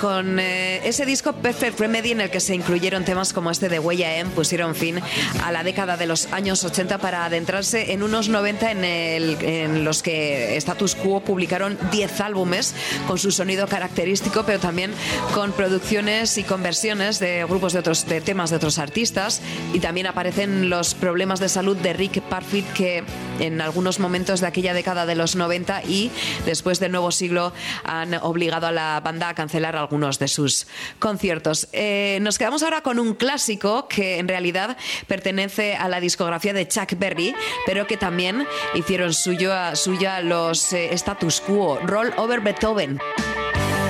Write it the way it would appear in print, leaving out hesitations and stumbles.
con ese disco Perfect Remedy, en el que se incluyeron temas como este de Huella M, pusieron fin a la década de los años 80 para adentrarse en unos 90 en los que Status Quo publicaron 10 álbumes con su sonido característico, pero también con producciones y conversiones de grupos de temas de otros artistas, y también aparecen los problemas de salud de Rick Parfitt, que en algunos momentos de aquella década de los 90 y después del nuevo siglo han obligado a la banda a cancelar algunos de sus conciertos. Nos quedamos ahora con un clásico que en realidad pertenece a la discografía de Chuck Berry, pero que también hicieron suya los Status Quo, Roll Over Beethoven.